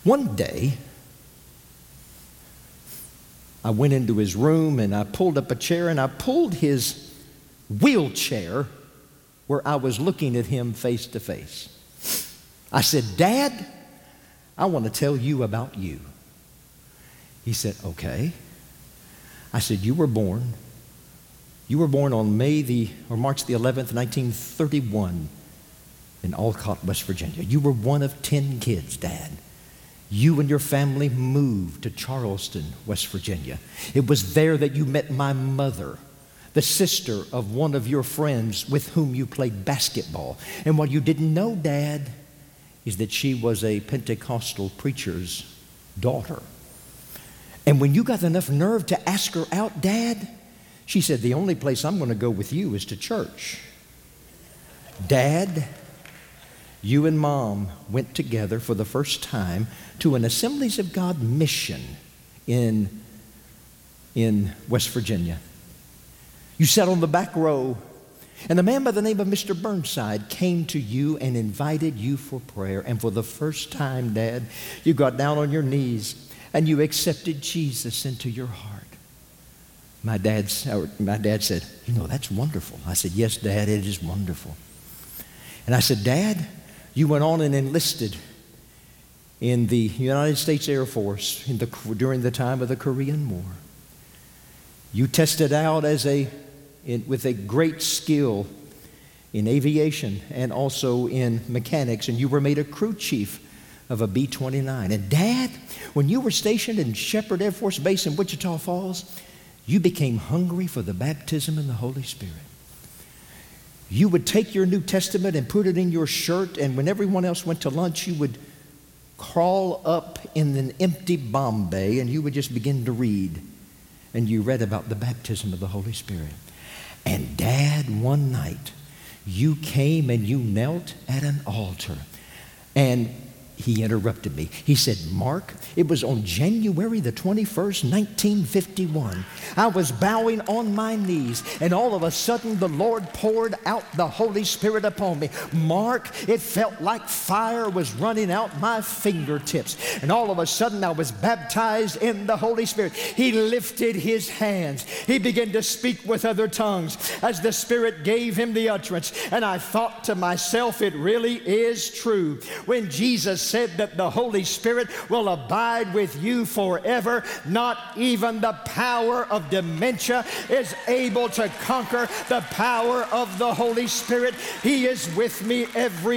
One day, I went into his room and I pulled up a chair and I pulled his wheelchair where I was looking at him face to face. I said, "Dad, I want to tell you about you." He said, "Okay." I said, You were born on March the 11th, 1931 in Alcott, West Virginia. You were one of 10 kids, Dad. You and your family moved to Charleston, West Virginia. It was there that you met my mother, the sister of one of your friends with whom you played basketball. And what you didn't know, Dad, is that she was a Pentecostal preacher's daughter. And when you got enough nerve to ask her out, Dad, she said, "The only place I'm going to go with you is to church." Dad, you and Mom went together for the first time to an Assemblies of God mission in West Virginia. You sat on the back row, and a man by the name of Mr. Burnside came to you and invited you for prayer. And for the first time, Dad, you got down on your knees and you accepted Jesus into your heart. My dad said, "That's wonderful." I said, "Yes, Dad, it is wonderful." And I said, "Dad, you went on and enlisted in the United States Air Force during the time of the Korean War. You tested out with a great skill in aviation and also in mechanics, and you were made a crew chief of a B-29. And Dad, when you were stationed in Shepherd Air Force Base in Wichita Falls, you became hungry for the baptism in the Holy Spirit. You would take your New Testament and put it in your shirt, and when everyone else went to lunch, you would crawl up in an empty bomb bay and you would just begin to read. And you read about the baptism of the Holy Spirit. And Dad, one night, you came and you knelt at an altar. And he interrupted me. He said, "Mark, it was on January the 21st, 1951. I was bowing on my knees, and all of a sudden the Lord poured out the Holy Spirit upon me. Mark, it felt like fire was running out my fingertips. And all of a sudden I was baptized in the Holy Spirit." He lifted his hands. He began to speak with other tongues as the Spirit gave him the utterance. And I thought to myself, it really is true. When Jesus said that the Holy Spirit will abide with you forever, not even the power of dementia is able to conquer the power of the Holy Spirit. He is with me every